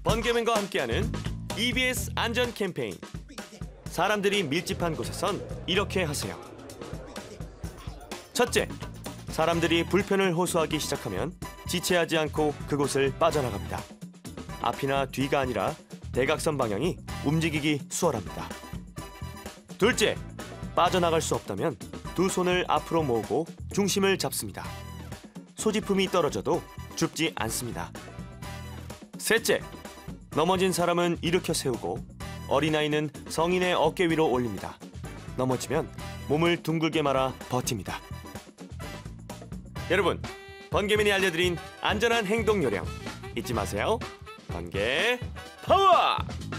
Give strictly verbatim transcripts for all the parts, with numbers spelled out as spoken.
번개맨과 함께하는 이비에스 안전 캠페인. 사람들이 밀집한 곳에선 이렇게 하세요. 첫째, 사람들이 불편을 호소하기 시작하면 지체하지 않고 그곳을 빠져나갑니다. 앞이나 뒤가 아니라 대각선 방향이 움직이기 수월합니다. 둘째, 빠져나갈 수 없다면 두 손을 앞으로 모으고 중심을 잡습니다. 소지품이 떨어져도 죽지 않습니다. 셋째, 넘어진 사람은 일으켜 세우고 어린아이는 성인의 어깨 위로 올립니다. 넘어지면 몸을 둥글게 말아 버팁니다. 여러분, 번개맨이 알려드린 안전한 행동 요령 잊지 마세요. 번개 파워!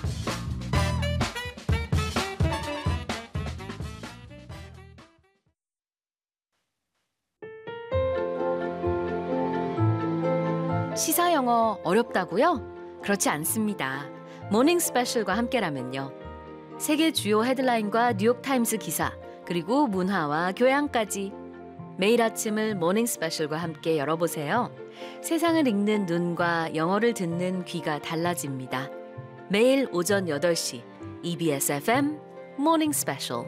시사 영어 어렵다고요? 그렇지 않습니다. 모닝 스페셜과 함께라면요. 세계 주요 헤드라인과 뉴욕타임스 기사, 그리고 문화와 교양까지 매일 아침을 모닝 스페셜과 함께 열어보세요. 세상을 읽는 눈과 영어를 듣는 귀가 달라집니다. 매일 오전 여덟 시 이비에스 에프엠 모닝 스페셜.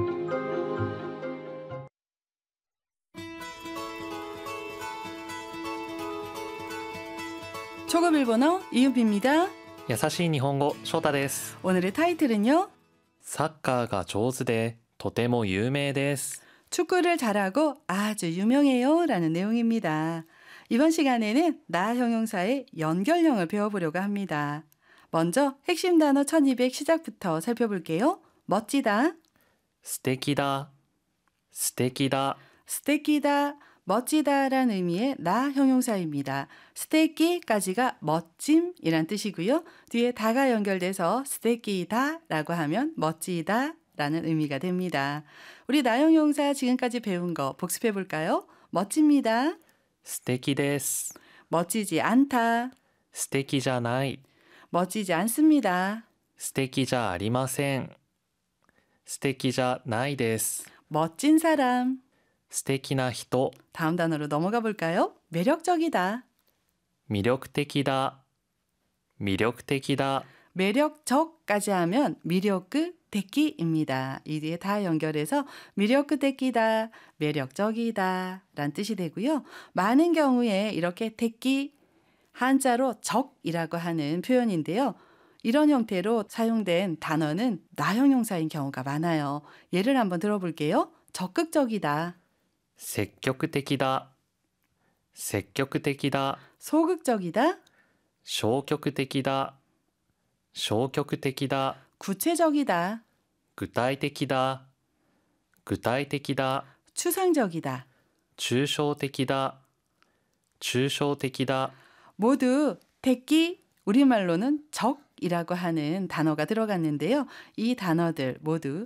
초급 일본어 이은비입니다. 優しい日本語翔太です。 오늘의 타이틀은요. サッカーが上手でとても有名です。 축구를 잘하고 아주 유명해요 라는 내용입니다. 이번 시간에는 나 형용사의 연결형을 배워보려고 합니다. 먼저 핵심 단어 천이백 시작부터 살펴볼게요. 멋지다, 素敵だ、素敵だ、 스테키다, 멋지다라는 의미의 나 형용사입니다. 스테키까지가 멋짐이란 뜻이고요. 뒤에 다가 연결돼서 스테키다라고 하면 멋지다라는 의미가 됩니다. 우리 나 형용사 지금까지 배운 거 복습해 볼까요? 멋집니다. 素敵です。 멋지지 않다. 素敵じゃない。 멋지지 않습니다. 素敵じゃありません。素敵じゃないです。 멋진 사람. 素敵な人。 다음 단어로 넘어가 볼까요? 매력적이다. 魅力的だ。魅力的だ。 매력적까지 하면 미력그 데키입니다. 이 뒤에 다 연결해서 미력그 데키다, 매력적이다 라는 뜻이 되고요. 많은 경우에 이렇게 데키, 한자로 적이라고 하는 표현인데요. 이런 형태로 사용된 단어는 나 형용사인 경우가 많아요. 예를 한번 들어볼게요. 적극적이다, 積極的だ。積極的だ。 소극적이다, 消極的だ。消極的だ。 구체적이다, 具体的だ。具体的だ。 추상적이다. 抽象的だ。抽象的だ。 모두 데키, 우리말로는 적이라고 하는 단어가 들어갔는데요. 이 단어들 모두